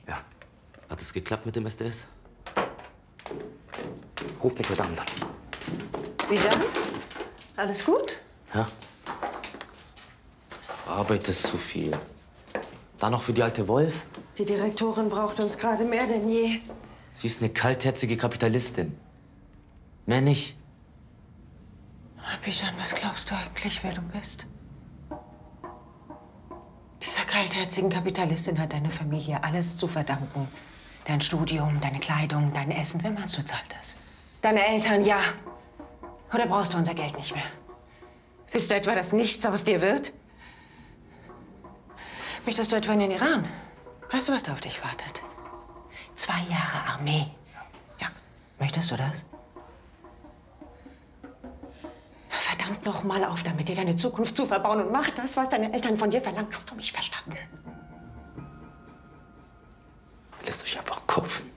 Ja. Hat es geklappt mit dem SDS? Ruf mich heute Abend an. Bijan? Alles gut? Ja? Du arbeitest zu viel. Dann noch für die alte Wolf? Die Direktorin braucht uns gerade mehr denn je. Sie ist eine kaltherzige Kapitalistin. Mehr nicht. Bijan, was glaubst du eigentlich, wer du bist? Dieser kaltherzigen Kapitalistin hat deine Familie alles zu verdanken. Dein Studium, deine Kleidung, dein Essen. Wer meinst du, zahlt das? Deine Eltern, ja. Oder brauchst du unser Geld nicht mehr? Willst du etwa, dass nichts aus dir wird? Möchtest du etwa in den Iran? Weißt du, was da auf dich wartet? 2 Jahre Armee. Ja. Möchtest du das? Verdammt noch mal auf damit, dir deine Zukunft zu verbauen und mach das, was deine Eltern von dir verlangen. Hast du mich verstanden? Lässt euch einfach kaufen.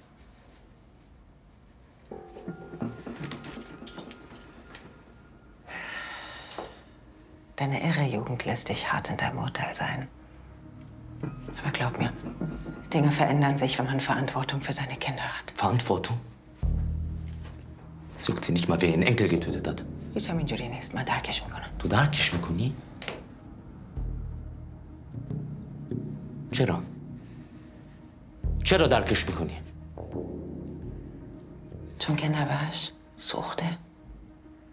Deine irre Jugend lässt dich hart in deinem Urteil sein. Aber glaub mir, Dinge verändern sich, wenn man Verantwortung für seine Kinder hat. Verantwortung? Es juckt sie nicht mal, wer ihren Enkel getötet hat. هیچم اینجوری نیست. من درکش میکنم. Du درکش میکنی؟ چرا؟ چرا درکش میکنی؟ چون که نوه‌اش سوخته.